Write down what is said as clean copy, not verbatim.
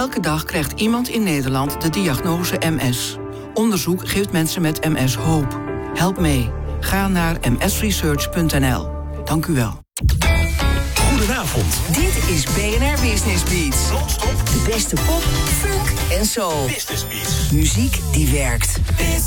Elke dag krijgt iemand in Nederland de diagnose MS. Onderzoek geeft mensen met MS hoop. Help mee. Ga naar msresearch.nl. Dank u wel. Goedenavond. Dit is BNR Business Beats. Non-stop De beste pop, funk en soul. Business Beats. Muziek die werkt.